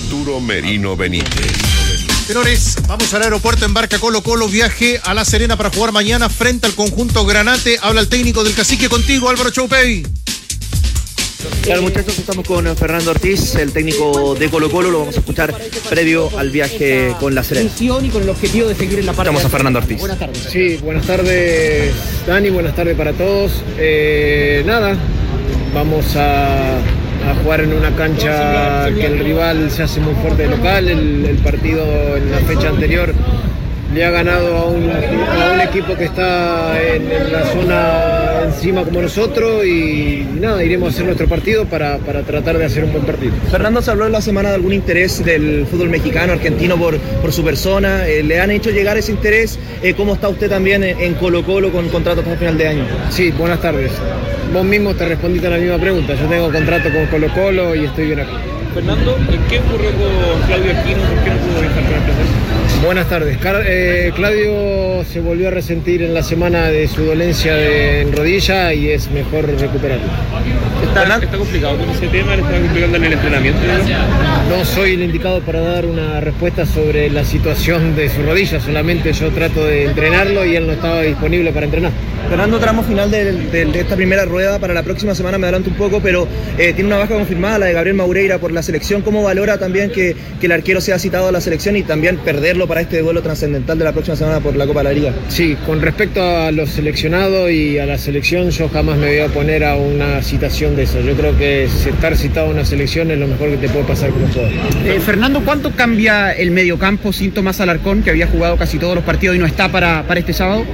Arturo Merino Benítez. Señores, vamos al aeropuerto, embarca Colo-Colo, viaje a La Serena para jugar mañana frente al conjunto Granate. Habla el técnico del Cacique, contigo, Álvaro Choupey. Claro, muchachos, estamos con Fernando Ortiz, el técnico de Colo-Colo, lo vamos a escuchar previo al viaje con La Serena. Y con el objetivo de seguir en la parte. Estamos a Fernando Ortiz. Buenas tardes. Sí, buenas tardes, Dani, buenas tardes para todos. Nada, vamos a jugar en una cancha que el rival se hace muy fuerte de local. El partido en la fecha anterior le ha ganado a un equipo que está en la zona encima como nosotros y nada, iremos a hacer nuestro partido para tratar de hacer un buen partido. Fernando, se habló en la semana de algún interés del fútbol mexicano, argentino por su persona. ¿Le han hecho llegar ese interés? ¿Cómo está usted también en Colo-Colo con contrato hasta el final de año? Sí, buenas tardes. Vos mismo te respondiste a la misma pregunta. Yo tengo contrato con Colo-Colo y estoy bien aquí. Fernando, ¿qué ocurrió con Claudio Aquino? ¿Por qué no pudo viajar con el proceso? Buenas tardes. Claudio se volvió a resentir en la semana de su dolencia en rodilla y es mejor recuperarlo. ¿Está complicado con ese tema? ¿Le está complicando en el entrenamiento? No soy el indicado para dar una respuesta sobre la situación de su rodilla, solamente yo trato de entrenarlo y él no estaba disponible para entrenar. Fernando, tramo final de esta primera rueda para la próxima semana, me adelanto un poco, pero tiene una baja confirmada, la de Gabriel Maureira por la selección. ¿Cómo valora también que el arquero sea citado a la selección y también perderlo para este duelo trascendental de la próxima semana por la Copa de la Liga? Sí, con respecto a los seleccionados y a la selección, yo jamás me voy a oponer a una citación de eso. Yo creo que estar citado a una selección es lo mejor que te puede pasar como jugador. Fernando, ¿cuánto cambia el mediocampo sin Tomás Alarcón, que había jugado casi todos los partidos y no está para este sábado?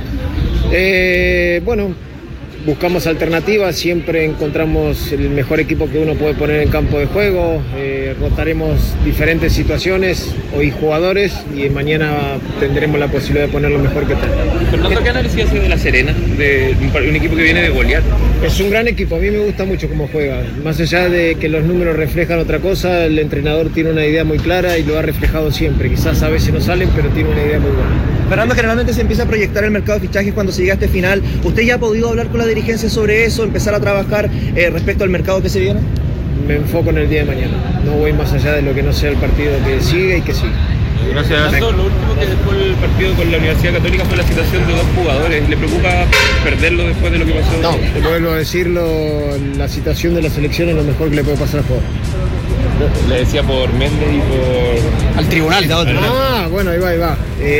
Bueno, buscamos alternativas, siempre encontramos el mejor equipo que uno puede poner en campo de juego, rotaremos diferentes situaciones, hoy jugadores, y mañana tendremos la posibilidad de poner lo mejor que tenga. Fernando, ¿qué análisis ha sido de La Serena, de un equipo que viene de golear? Es un gran equipo, a mí me gusta mucho cómo juega, más allá de que los números reflejan otra cosa, el entrenador tiene una idea muy clara y lo ha reflejado siempre, quizás a veces no salen, pero tiene una idea muy buena. Fernando, generalmente se empieza a proyectar el mercado de fichajes cuando se llega a este final. ¿Usted ya ha podido hablar con la dirigencia sobre eso, empezar a trabajar respecto al mercado que se viene? Me enfoco en el día de mañana, no voy más allá de lo que no sea el partido que sigue y que sigue. Gracias. Fernando, lo último que dejó el partido con la Universidad Católica fue la situación de dos jugadores. ¿Le preocupa perderlo después de lo que pasó? No, te vuelvo a decirlo, la situación de la selección es lo mejor que le puede pasar al jugador. Le decía por Méndez y por... Al tribunal. Bueno, ahí va.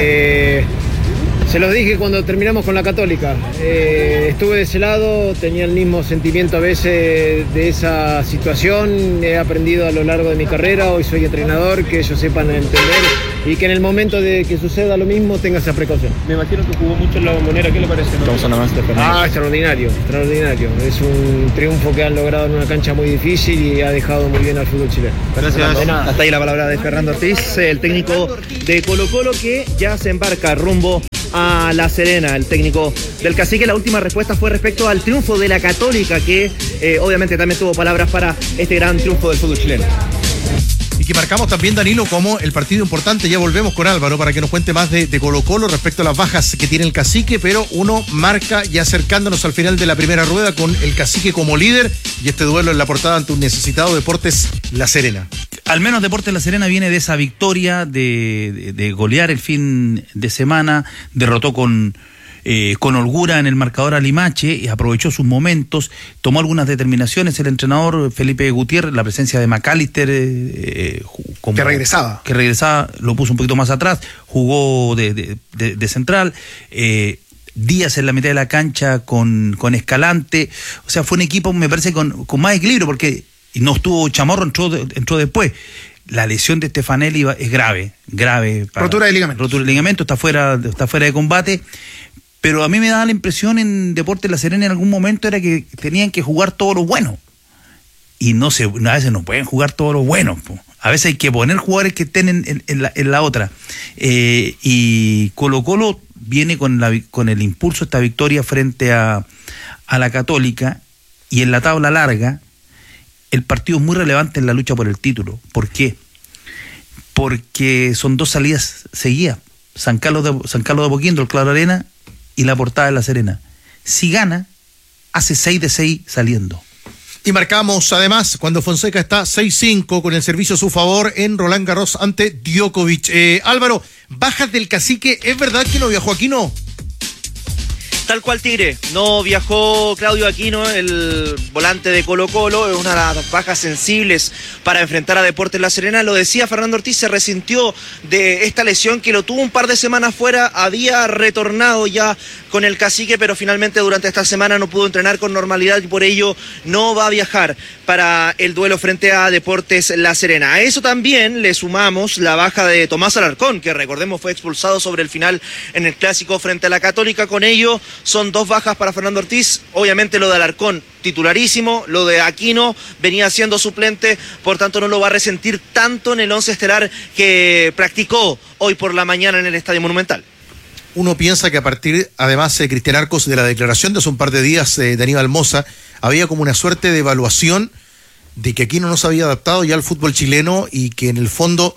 Se los dije cuando terminamos con la Católica. Estuve de ese lado, tenía el mismo sentimiento a veces de esa situación. He aprendido a lo largo de mi carrera, hoy soy entrenador, que ellos sepan entender y que en el momento de que suceda lo mismo tenga esa precaución. Me imagino que jugó mucho en la Bombonera, ¿qué le parece? Extraordinario. Es un triunfo que han logrado en una cancha muy difícil y ha dejado muy bien al fútbol chileno. Gracias. Hasta ahí la palabra de Fernando Ortiz, el técnico de Colo-Colo, que ya se embarca rumbo a La Serena, el técnico del Cacique. La última respuesta fue respecto al triunfo de la Católica, que obviamente también tuvo palabras para este gran triunfo del fútbol chileno. Y que marcamos también, Danilo, como el partido importante. Ya volvemos con Álvaro para que nos cuente más de Colo-Colo respecto a las bajas que tiene el Cacique, pero uno marca ya acercándonos al final de la primera rueda con el Cacique como líder y este duelo en la portada ante un necesitado Deportes La Serena. Al menos Deportes La Serena viene de esa victoria de golear el fin de semana, derrotó con holgura en el marcador a Limache y aprovechó sus momentos, tomó algunas determinaciones el entrenador Felipe Gutiérrez, la presencia de McAllister que regresaba, lo puso un poquito más atrás, jugó de central, Díaz en la mitad de la cancha con Escalante, o sea, fue un equipo, me parece, con más equilibrio, porque no estuvo Chamorro, entró después. La lesión de Stefanelli es grave. Rotura de ligamento, está fuera de combate. Pero a mí me daba la impresión en Deportes La Serena en algún momento era que tenían que jugar todos los buenos. Y a veces no pueden jugar todos los buenos. Po. A veces hay que poner jugadores que estén en la otra. Y Colo-Colo viene con el impulso, esta victoria frente a la Católica. Y en la tabla larga, el partido es muy relevante en la lucha por el título. ¿Por qué? Porque son dos salidas seguidas. San Carlos de Apoquindo, el Claro Arena, y la Portada de La Serena. Si gana, hace 6 de 6 saliendo. Y marcamos además cuando Fonseca está 6-5 con el servicio a su favor en Roland Garros ante Djokovic. Álvaro, bajas del Cacique, ¿es verdad que no viajó Aquino? Tal cual, Tigre, no viajó Claudio Aquino, el volante de Colo-Colo, es una de las bajas sensibles para enfrentar a Deportes La Serena. Lo decía Fernando Ortiz, se resintió de esta lesión que lo tuvo un par de semanas fuera, había retornado ya con el Cacique, pero finalmente durante esta semana no pudo entrenar con normalidad y por ello no va a viajar para el duelo frente a Deportes La Serena. A eso también le sumamos la baja de Tomás Alarcón, que recordemos fue expulsado sobre el final en el clásico frente a la Católica. Con ello son 2 bajas para Fernando Ortiz. Obviamente lo de Alarcón titularísimo, lo de Aquino venía siendo suplente, por tanto no lo va a resentir tanto en el 11 estelar que practicó hoy por la mañana en el Estadio Monumental. Uno piensa que a partir, además, Cristian Arcos, de la declaración de hace un par de días de Aníbal Mosa, había como una suerte de evaluación de que Aquino no se había adaptado ya al fútbol chileno y que en el fondo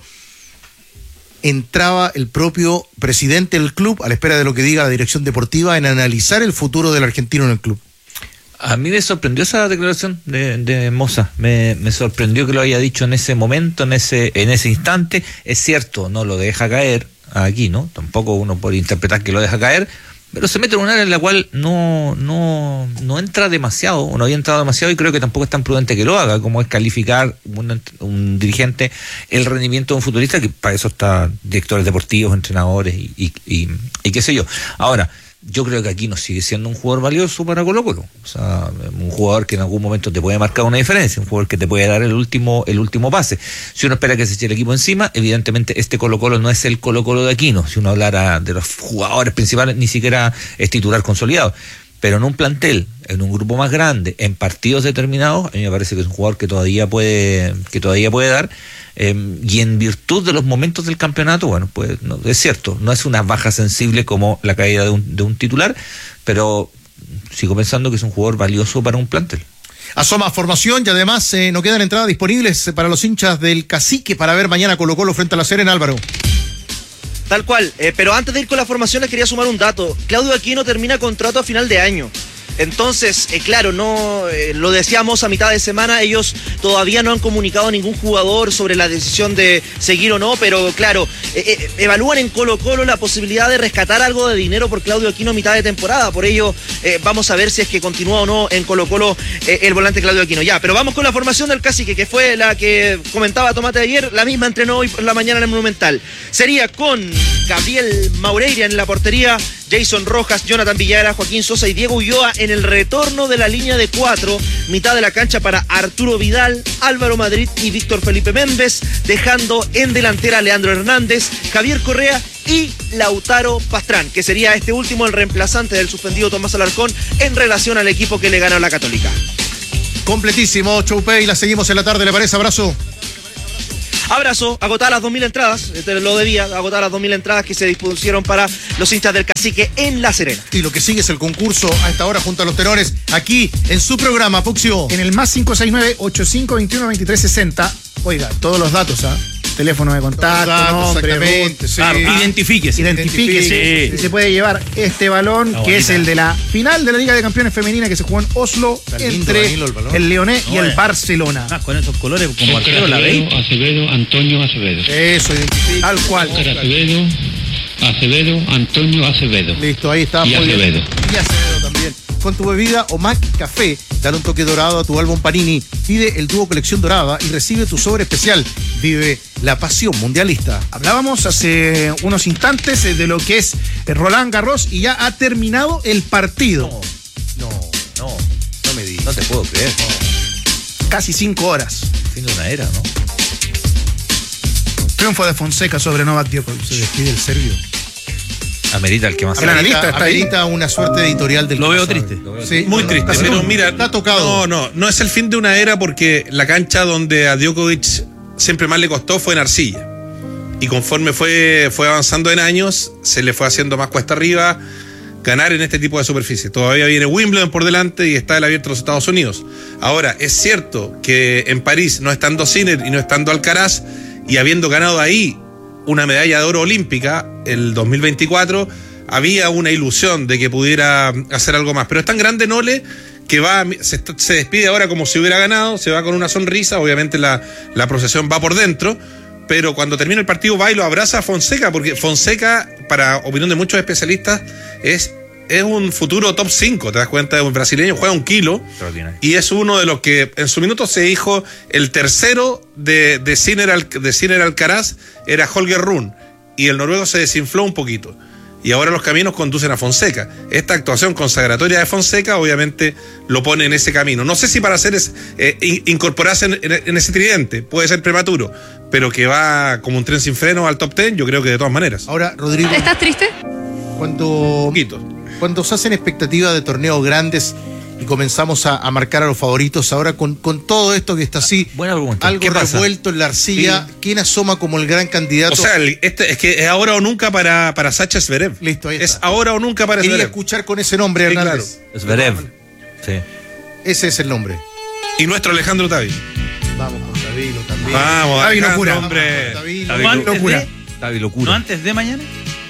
entraba el propio presidente del club, a la espera de lo que diga la dirección deportiva, en analizar el futuro del argentino en el club. A mí me sorprendió esa declaración de Mosa, me sorprendió que lo haya dicho en ese momento, en ese instante. Es cierto, no lo deja caer aquí, ¿no? Tampoco uno puede interpretar que lo deja caer, pero se mete en un área en la cual no entra demasiado, o no había entrado demasiado, y creo que tampoco es tan prudente que lo haga, como es calificar un dirigente el rendimiento de un futbolista, que para eso está directores deportivos, entrenadores y qué sé yo. Ahora, yo creo que Aquino sigue siendo un jugador valioso para Colo-Colo, o sea, un jugador que en algún momento te puede marcar una diferencia, un jugador que te puede dar el último pase. Si uno espera que se eche el equipo encima, evidentemente este Colo-Colo no es el Colo-Colo de Aquino. Si uno hablara de los jugadores principales, ni siquiera es titular consolidado, pero en un plantel, en un grupo más grande, en partidos determinados, a mí me parece que es un jugador que todavía puede dar. Y en virtud de los momentos del campeonato, bueno, pues no, es cierto, no es una baja sensible como la caída de un titular, pero sigo pensando que es un jugador valioso para un plantel. Asoma formación y además no quedan entradas disponibles para los hinchas del Cacique para ver mañana Colo-Colo frente a La Serena, Álvaro. Tal cual, pero antes de ir con la formación les quería sumar un dato. Claudio Aquino termina contrato a final de año. Entonces, claro, no lo decíamos a mitad de semana, ellos todavía no han comunicado a ningún jugador sobre la decisión de seguir o no, pero claro, evalúan en Colo-Colo la posibilidad de rescatar algo de dinero por Claudio Aquino a mitad de temporada. Por ello, vamos a ver si es que continúa o no en Colo-Colo el volante Claudio Aquino. Ya, pero vamos con la formación del Cacique, que fue la que comentaba Tomate ayer, la misma entrenó hoy por la mañana en el Monumental. Sería con Gabriel Maureira en la portería, Jason Rojas, Jonathan Villara, Joaquín Sosa y Diego Ulloa en el retorno de la línea de 4, mitad de la cancha para Arturo Vidal, Álvaro Madrid y Víctor Felipe Méndez, dejando en delantera a Leandro Hernández, Javier Correa y Lautaro Pastrán, que sería este último el reemplazante del suspendido Tomás Alarcón en relación al equipo que le ganó a la Católica. Completísimo, Choupé, y la seguimos en la tarde, ¿le parece? Abrazo. Abrazo, agotar las 2.000 entradas, lo debía, agotar las 2.000 entradas que se dispusieron para los hinchas del Cacique en La Serena. Y lo que sigue es el concurso a esta hora junto a los tenores, aquí en su programa, Puxio. En el más 569-8521-2360, oiga, todos los datos, teléfono de contacto, nombre, sí. Identifíquese. Sí. Y se puede llevar este balón, que es el de la final de la Liga de Campeones Femenina que se jugó en Oslo entre el Leonés y el Barcelona. Con esos colores como arquero la veis. Acevedo, Antonio Acevedo. Eso, identifica. Tal cual. Acevedo, Antonio Acevedo. Listo, ahí está. Y Acevedo. Y Acevedo también. Con tu bebida Omac Café, dale un toque dorado a tu álbum Panini. Pide el dúo Colección Dorada y recibe tu sobre especial. Vive la pasión mundialista. Hablábamos hace unos instantes de lo que es Roland Garros y ya ha terminado el partido. No me digas. No te puedo creer. Casi 5 horas. Fin de una era, ¿no? Triunfo de Fonseca sobre Novak Djokovic. Se despide el serbio. Amerita el que más. El analista está ahí. Amerita una suerte editorial del. Lo veo triste. Sí, muy triste, pero mira, está tocado. No es el fin de una era, porque la cancha donde a Djokovic siempre más le costó fue en arcilla. Y conforme fue avanzando en años, se le fue haciendo más cuesta arriba ganar en este tipo de superficie. Todavía viene Wimbledon por delante y está el Abierto de los Estados Unidos. Ahora, es cierto que en París, no estando Sinner y no estando Alcaraz, y habiendo ganado ahí una medalla de oro olímpica el 2024, había una ilusión de que pudiera hacer algo más. Pero es tan grande Nole que se despide ahora como si hubiera ganado, se va con una sonrisa, obviamente la procesión va por dentro, pero cuando termina el partido va y lo abraza a Fonseca, porque Fonseca, para opinión de muchos especialistas, es un futuro top 5, te das cuenta, es un brasileño, juega 1 kilo y es uno de los que en su minuto se dijo el tercero de Sinner Alcaraz era Holger Rune, y el noruego se desinfló un poquito. Y ahora los caminos conducen a Fonseca. Esta actuación consagratoria de Fonseca obviamente lo pone en ese camino. No sé si para hacer incorporarse en ese tridente, puede ser prematuro, pero que va como un tren sin freno al top 10, yo creo que de todas maneras. Ahora, Rodrigo, ¿estás triste? Cuando se hacen expectativas de torneos grandes y comenzamos a marcar a los favoritos, ahora con todo esto que está así, buena pregunta. Algo revuelto en la arcilla, sí. ¿Quién asoma como el gran candidato? O sea, es que es ahora o nunca para Sacha Zverev. Listo, ahí está. Es ahora o nunca para Zverev. Quería escuchar con ese nombre, Hernández. Sí, claro. Zverev. Sí. Ese es el nombre. Y nuestro Alejandro Tavi. Vamos con Tavi también. Vamos, Tavi locura. Hombre. Tavi locura. ¿No antes de mañana?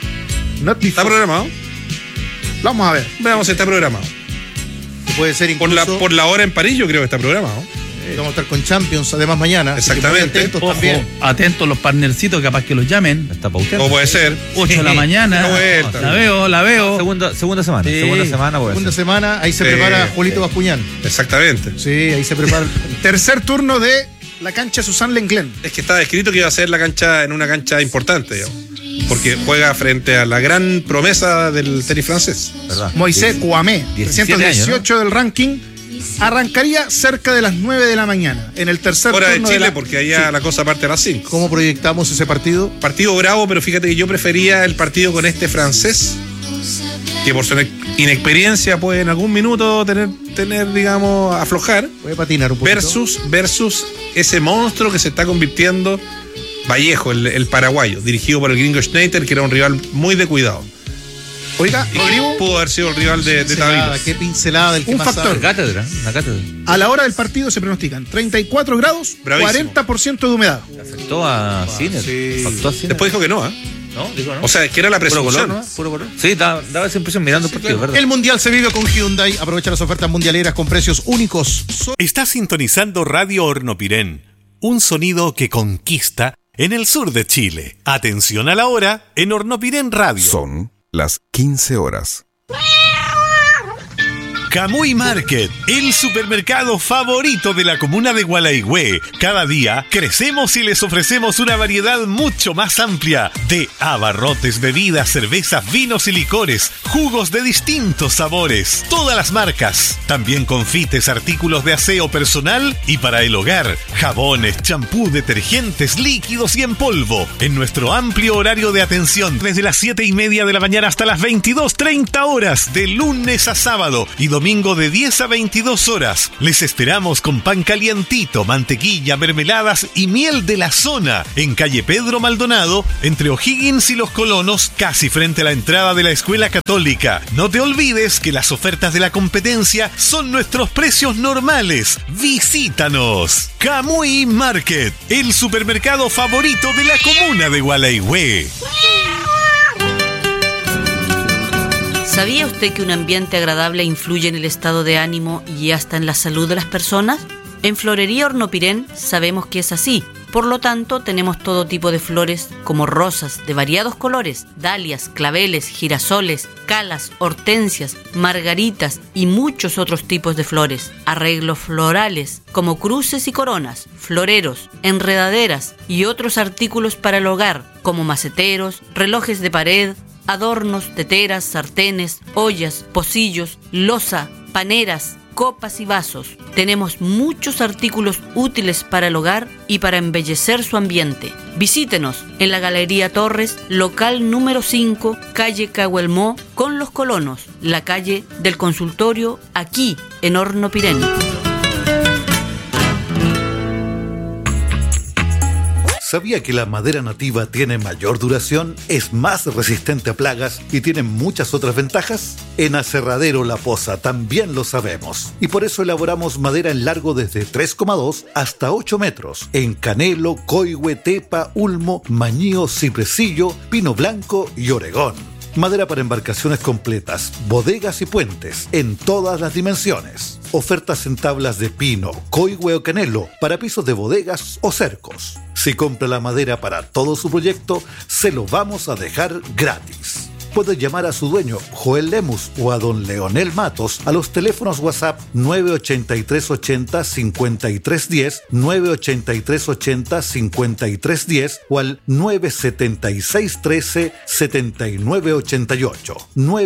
¿Está programado? Vamos a ver. Veamos si está programado. Puede ser incluso por la hora en París, yo creo que está programado. Vamos a estar con Champions además mañana. Exactamente. Atentos Ojo, también. atentos los partnercitos, capaz que los llamen. Está pauteado. O puede ser 8 de la mañana. La veo. Segunda semana. Sí. Segunda semana, ahí se prepara Julito Bascuñán. Exactamente. Sí, ahí se prepara. Tercer turno de la cancha Susan Lenglen. Es que estaba escrito que iba a ser la cancha en una cancha importante, digamos, porque juega frente a la gran promesa del tenis francés. ¿Verdad? Moisés Kouamé, 318 años, ¿no? del ranking. Arrancaría cerca de las 9 de la mañana en el tercer Hora de turno Chile, porque allá la cosa parte a las 5. ¿Cómo proyectamos ese partido? Partido bravo, pero fíjate que yo prefería el partido con este francés, que por su inexperiencia puede en algún minuto tener digamos, aflojar. Puede patinar un poquito. Versus ese monstruo que se está convirtiendo Vallejo, el paraguayo, dirigido por el gringo Schneider, que era un rival muy de cuidado. Oiga, Rodrigo, pudo haber sido el rival de Tavi. Qué pincelada del que un más factor. sabe. Una cátedra. A la hora del partido se pronostican 34 grados, Bravísimo. 40% de humedad. Afectó a Sinner. Sí. Después dijo que no, ¿eh? ¿No? Dijo no. O sea, es que era la presunción. Puro color. Sí, daba esa impresión mirando el partido, ¿verdad? El Mundial se vive con Hyundai. Aprovecha las ofertas mundialeras con precios únicos. Está sintonizando Radio Hornopirén, un sonido que conquista en el sur de Chile. Atención a la hora en Hornopirén Radio. Son las 15 horas. Camuy Market, el supermercado favorito de la comuna de Gualaigüe. Cada día crecemos y les ofrecemos una variedad mucho más amplia de abarrotes, bebidas, cervezas, vinos y licores, jugos de distintos sabores, todas las marcas. También confites, artículos de aseo personal y para el hogar, jabones, champú, detergentes, líquidos y en polvo. En nuestro amplio horario de atención, desde las 7:30 de la mañana hasta las 22:30 horas, de lunes a sábado y domingo de 10 a 22 horas. Les esperamos con pan calientito, mantequilla, mermeladas y miel de la zona en calle Pedro Maldonado, entre O'Higgins y Los Colonos, casi frente a la entrada de la Escuela Católica. No te olvides que las ofertas de la competencia son nuestros precios normales. Visítanos. Camuy Market, el supermercado favorito de la comuna de Gualaigüe. ¿Sabía usted que un ambiente agradable influye en el estado de ánimo y hasta en la salud de las personas? En Florería Hornopirén sabemos que es así. Por lo tanto, tenemos todo tipo de flores como rosas de variados colores, dalias, claveles, girasoles, calas, hortensias, margaritas y muchos otros tipos de flores. Arreglos florales como cruces y coronas, floreros, enredaderas y otros artículos para el hogar como maceteros, relojes de pared, adornos, teteras, sartenes, ollas, pocillos, loza, paneras, copas y vasos. Tenemos muchos artículos útiles para el hogar y para embellecer su ambiente. Visítenos en la Galería Torres, local número 5, calle Cahuelmó, con Los Colonos, la calle del Consultorio, aquí en Hornopirén. ¿Sabía que la madera nativa tiene mayor duración, es más resistente a plagas y tiene muchas otras ventajas? En Aserradero La Poza también lo sabemos. Y por eso elaboramos madera en largo desde 3,2 hasta 8 metros. En canelo, coihue, tepa, ulmo, mañío, cipresillo, pino blanco y oregón. Madera para embarcaciones completas, bodegas y puentes en todas las dimensiones. Ofertas en tablas de pino, coigüe o canelo para pisos de bodegas o cercos. Si compra la madera para todo su proyecto, se lo vamos a dejar gratis. Puede llamar a su dueño, Joel Lemus, o a don Leonel Matos a los teléfonos WhatsApp 98380-5310, 98380-5310 o al 97613-7988,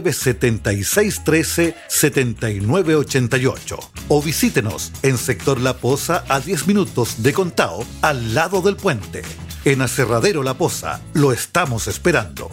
97613-7988. O visítenos en Sector La Poza a 10 minutos de Contao, al lado del puente. En Aserradero La Poza, lo estamos esperando.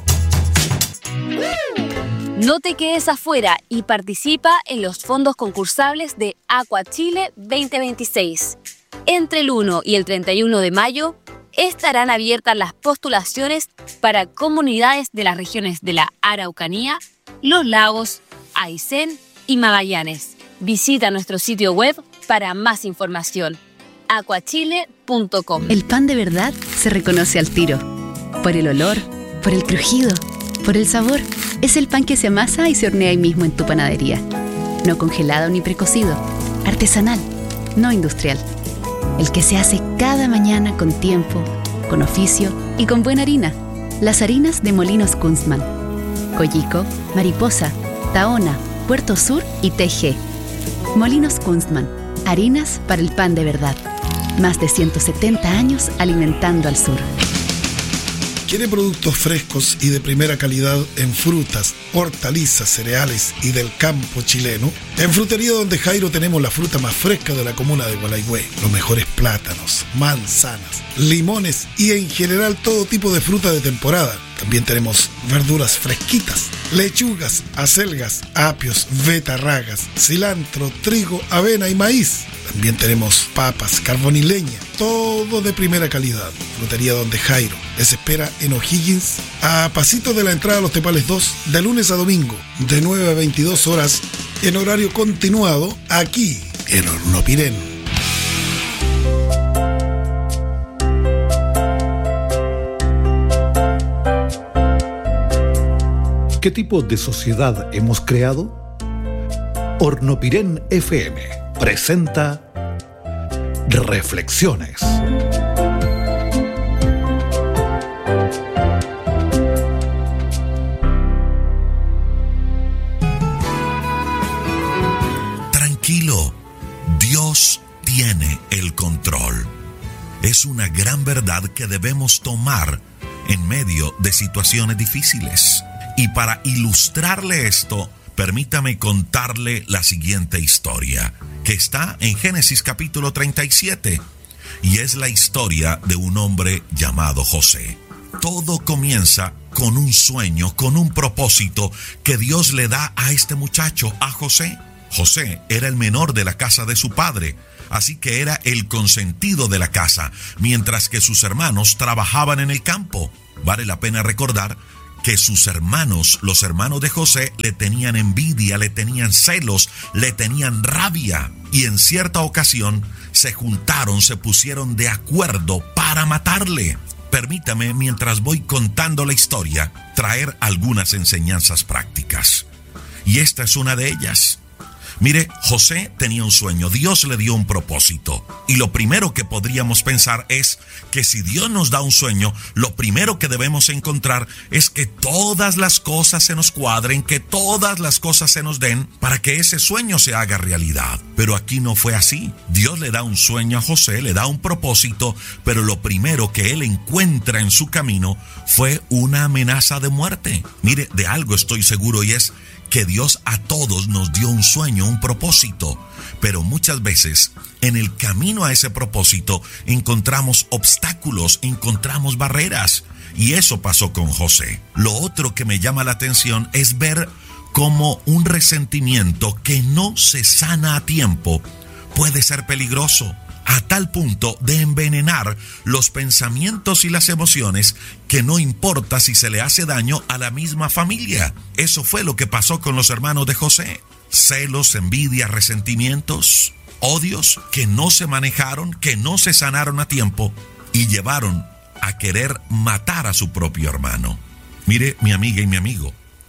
No te quedes afuera y participa en los fondos concursables de Aqua Chile 2026. Entre el 1 y el 31 de mayo estarán abiertas las postulaciones para comunidades de las regiones de la Araucanía, Los Lagos, Aysén y Magallanes. Visita nuestro sitio web para más información. aquachile.com. El pan de verdad se reconoce al tiro. Por el olor, por el crujido, por el sabor. Es el pan que se amasa y se hornea ahí mismo en tu panadería. No congelado ni precocido. Artesanal, no industrial. El que se hace cada mañana con tiempo, con oficio y con buena harina. Las harinas de Molinos Kunstmann. Coyico, Mariposa, Tahona, Puerto Sur y TG. Molinos Kunstmann. Harinas para el pan de verdad. Más de 170 años alimentando al sur. ¿Quiere productos frescos y de primera calidad en frutas, hortalizas, cereales y del campo chileno? En Frutería Donde Jairo tenemos la fruta más fresca de la comuna de Gualaihue. Los mejores plátanos, manzanas, limones y en general todo tipo de fruta de temporada. También tenemos verduras fresquitas, lechugas, acelgas, apios, betarragas, cilantro, trigo, avena y maíz. También tenemos papas, carbón y leña, todo de primera calidad. Frutería Donde Jairo les espera en O'Higgins, a pasito de la entrada a Los Tepales 2, de lunes a domingo, de 9 a 22 horas, en horario continuado, aquí en Hornopirén. ¿Qué tipo de sociedad hemos creado? Hornopirén FM presenta Reflexiones. Tranquilo, Dios tiene el control. Es una gran verdad que debemos tomar en medio de situaciones difíciles. Y para ilustrarle esto, permítame contarle la siguiente historia, que está en Génesis capítulo 37, y es la historia de un hombre llamado José. Todo comienza con un sueño, con un propósito que Dios le da a este muchacho, a José. José era el menor de la casa de su padre, así que era el consentido de la casa, mientras que sus hermanos trabajaban en el campo. Vale la pena recordar que sus hermanos, los hermanos de José, le tenían envidia, le tenían celos, le tenían rabia. Y en cierta ocasión se juntaron, se pusieron de acuerdo para matarle. Permítame, mientras voy contando la historia, traer algunas enseñanzas prácticas. Y esta es una de ellas. Mire, José tenía un sueño, Dios le dio un propósito. Y lo primero que podríamos pensar es que si Dios nos da un sueño, lo primero que debemos encontrar es que todas las cosas se nos cuadren, que todas las cosas se nos den para que ese sueño se haga realidad. Pero aquí no fue así. Dios le da un sueño a José, le da un propósito, pero lo primero que él encuentra en su camino fue una amenaza de muerte. Mire, de algo estoy seguro, y es que Dios a todos nos dio un sueño, un propósito, pero muchas veces en el camino a ese propósito encontramos obstáculos, encontramos barreras, y eso pasó con José. Lo otro que me llama la atención es ver cómo un resentimiento que no se sana a tiempo puede ser peligroso, a tal punto de envenenar los pensamientos y las emociones que no importa si se le hace daño a la misma familia. Eso fue lo que pasó con los hermanos de José. Celos, envidia, resentimientos, odios que no se manejaron, que no se sanaron a tiempo y llevaron a querer matar a su propio hermano. Mire, mi amiga y mi amigo,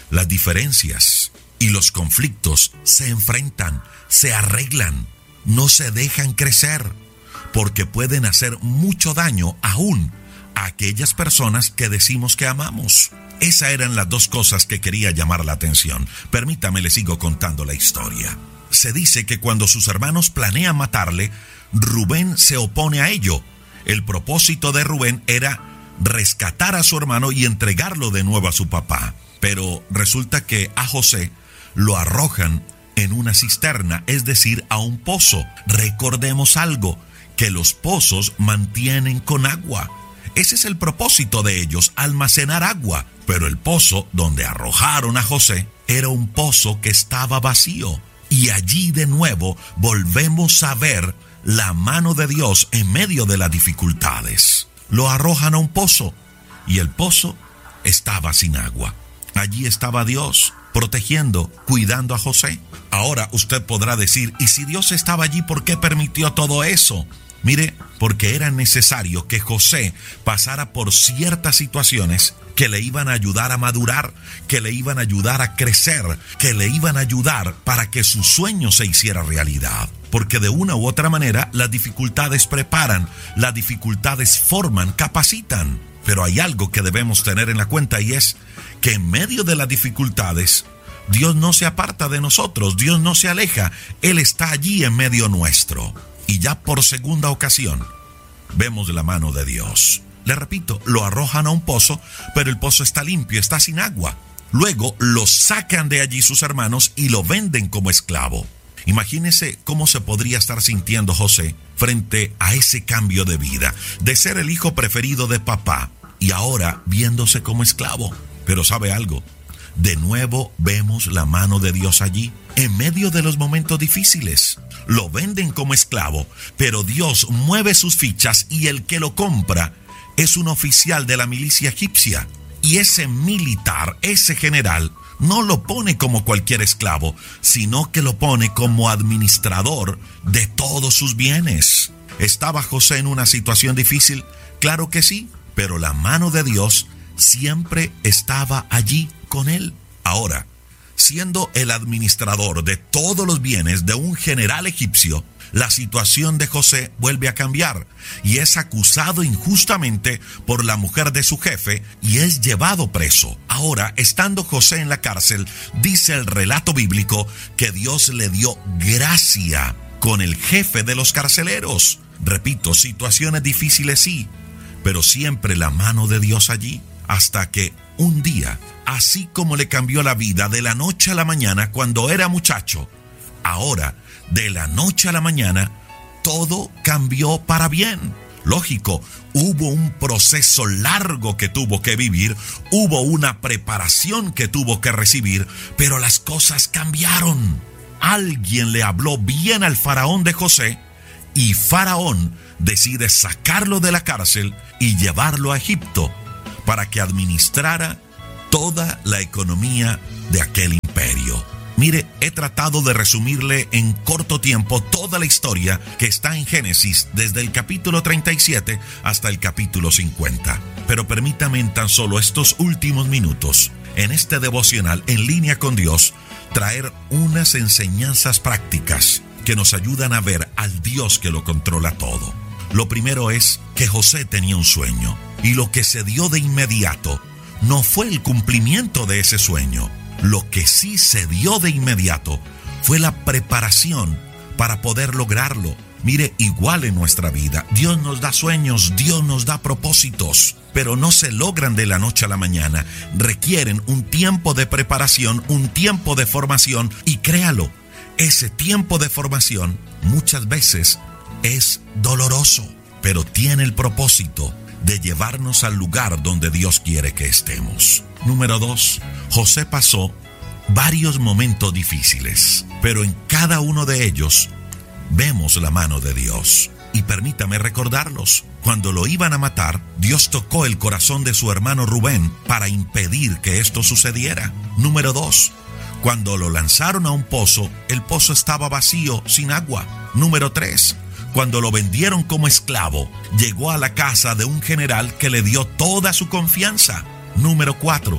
Las diferencias y los conflictos se enfrentan, se arreglan, no se dejan crecer, porque pueden hacer mucho daño aún a aquellas personas que decimos que amamos. Esas eran las dos cosas que quería llamar la atención. Permítame, le sigo contando la historia. Se dice que cuando sus hermanos planean matarle, Rubén se opone a ello. El propósito de Rubén era rescatar a su hermano y entregarlo de nuevo a su papá. Pero resulta que a José lo arrojan en una cisterna, es decir, a un pozo. Recordemos algo, que los pozos mantienen con agua. Ese es el propósito de ellos, almacenar agua. Pero el pozo donde arrojaron a José era un pozo que estaba vacío. Y allí de nuevo volvemos a ver la mano de Dios en medio de las dificultades. Lo arrojan a un pozo y el pozo estaba sin agua. Allí estaba Dios protegiendo, cuidando a José. Ahora usted podrá decir, ¿y si Dios estaba allí, por qué permitió todo eso? Mire, porque era necesario que José pasara por ciertas situaciones que le iban a ayudar a madurar, que le iban a ayudar a crecer, que le iban a ayudar para que su sueño se hiciera realidad. Porque de una u otra manera las dificultades preparan, las dificultades forman, capacitan. Pero hay algo que debemos tener en la cuenta, y es que en medio de las dificultades Dios no se aparta de nosotros, Dios no se aleja, Él está allí en medio nuestro. Y ya por segunda ocasión vemos la mano de Dios. Le repito, lo arrojan a un pozo, pero el pozo está limpio, está sin agua. Luego lo sacan de allí sus hermanos y lo venden como esclavo. Imagínese cómo se podría estar sintiendo José frente a ese cambio de vida, de ser el hijo preferido de papá y ahora viéndose como esclavo. Pero ¿sabe algo? De nuevo vemos la mano de Dios allí, en medio de los momentos difíciles. Lo venden como esclavo, pero Dios mueve sus fichas y el que lo compra es un oficial de la milicia egipcia. Y ese militar, ese general, no lo pone como cualquier esclavo, sino que lo pone como administrador de todos sus bienes. ¿Estaba José en una situación difícil? Claro que sí, pero la mano de Dios siempre estaba allí con él. Ahora, siendo el administrador de todos los bienes de un general egipcio, la situación de José vuelve a cambiar y es acusado injustamente por la mujer de su jefe y es llevado preso. Ahora, estando José en la cárcel, dice el relato bíblico que Dios le dio gracia con el jefe de los carceleros. Repito, situaciones difíciles sí, pero siempre la mano de Dios allí, hasta que un día, así como le cambió la vida de la noche a la mañana cuando era muchacho, ahora, de la noche a la mañana, todo cambió para bien. Lógico, hubo un proceso largo que tuvo que vivir, hubo una preparación que tuvo que recibir, pero las cosas cambiaron. Alguien le habló bien al faraón de José y Faraón decide sacarlo de la cárcel y llevarlo a Egipto para que administrara toda la economía de aquel imperio. Mire, he tratado de resumirle en corto tiempo toda la historia que está en Génesis desde el capítulo 37 hasta el capítulo 50. Pero permítame en tan solo estos últimos minutos, en este devocional En Línea con Dios, traer unas enseñanzas prácticas que nos ayudan a ver al Dios que lo controla todo. Lo primero es que José tenía un sueño y lo que se dio de inmediato no fue el cumplimiento de ese sueño. Lo que sí se dio de inmediato fue la preparación para poder lograrlo. Mire, igual en nuestra vida, Dios nos da sueños, Dios nos da propósitos, pero no se logran de la noche a la mañana. Requieren un tiempo de preparación, un tiempo de formación, y créalo, ese tiempo de formación muchas veces es doloroso, pero tiene el propósito de llevarnos al lugar donde Dios quiere que estemos. Número 2, José pasó varios momentos difíciles, pero en cada uno de ellos vemos la mano de Dios. Y permítame recordarlos. Cuando lo iban a matar, Dios tocó el corazón de su hermano Rubén para impedir que esto sucediera. Número 2, cuando lo lanzaron a un pozo, el pozo estaba vacío, sin agua. Número 3, cuando lo vendieron como esclavo, llegó a la casa de un general que le dio toda su confianza. Número 4,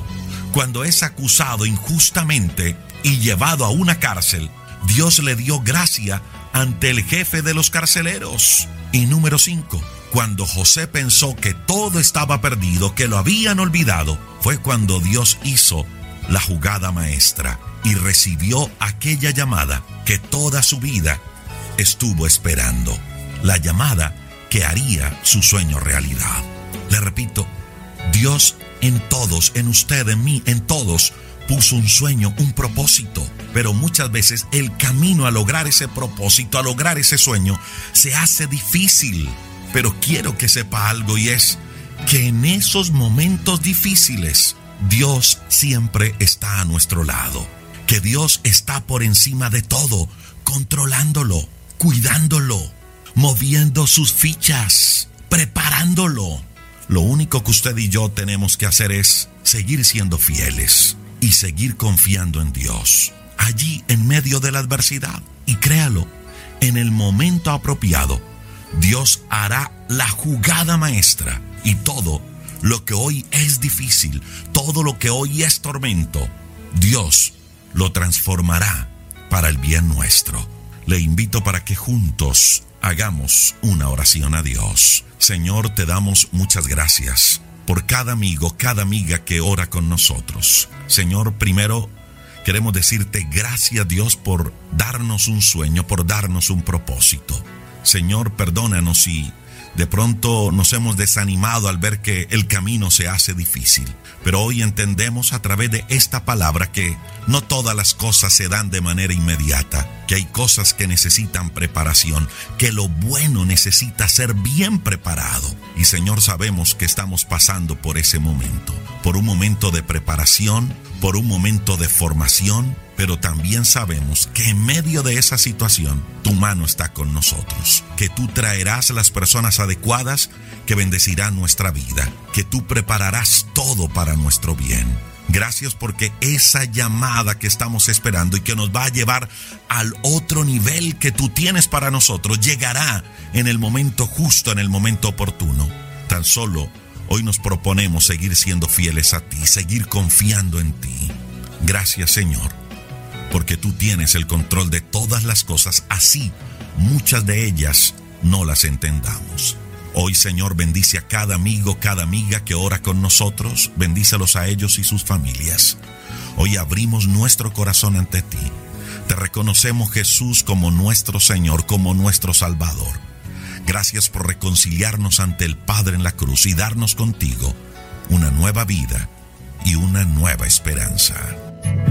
Cuando es acusado injustamente y llevado a una cárcel, Dios le dio gracia ante el jefe de los carceleros. Y número 5, cuando José pensó que todo estaba perdido, que lo habían olvidado, fue cuando Dios hizo la jugada maestra y recibió aquella llamada que toda su vida estuvo esperando. La llamada que haría su sueño realidad. Le repito, Dios en todos, en usted, en mí, en todos, puso un sueño, un propósito. Pero muchas veces el camino a lograr ese propósito, a lograr ese sueño, se hace difícil. Pero quiero que sepa algo, y es que en esos momentos difíciles, Dios siempre está a nuestro lado. Que Dios está por encima de todo, controlándolo, cuidándolo, moviendo sus fichas, preparándolo. Lo único que usted y yo tenemos que hacer es seguir siendo fieles y seguir confiando en Dios, allí en medio de la adversidad. Y créalo, en el momento apropiado, Dios hará la jugada maestra, y todo lo que hoy es difícil, todo lo que hoy es tormento, Dios lo transformará para el bien nuestro. Le invito para que juntos hagamos una oración a Dios. Señor, te damos muchas gracias por cada amigo, cada amiga que ora con nosotros. Señor, primero queremos decirte gracias, Dios, por darnos un sueño, por darnos un propósito. Señor, perdónanos si de pronto nos hemos desanimado al ver que el camino se hace difícil. Pero hoy entendemos a través de esta palabra que no todas las cosas se dan de manera inmediata, que hay cosas que necesitan preparación, que lo bueno necesita ser bien preparado. Y Señor, sabemos que estamos pasando por ese momento, por un momento de preparación, por un momento de formación, pero también sabemos que en medio de esa situación, tu mano está con nosotros, que tú traerás las personas adecuadas que bendecirán nuestra vida, que tú prepararás todo para nuestro bien. Gracias porque esa llamada que estamos esperando y que nos va a llevar al otro nivel que tú tienes para nosotros, llegará en el momento justo, en el momento oportuno. Tan solo hoy nos proponemos seguir siendo fieles a ti, seguir confiando en ti. Gracias, Señor, porque tú tienes el control de todas las cosas, así muchas de ellas no las entendamos. Hoy, Señor, bendice a cada amigo, cada amiga que ora con nosotros. Bendícelos a ellos y sus familias. Hoy abrimos nuestro corazón ante ti. Te reconocemos, Jesús, como nuestro Señor, como nuestro Salvador. Gracias por reconciliarnos ante el Padre en la cruz y darnos contigo una nueva vida y una nueva esperanza.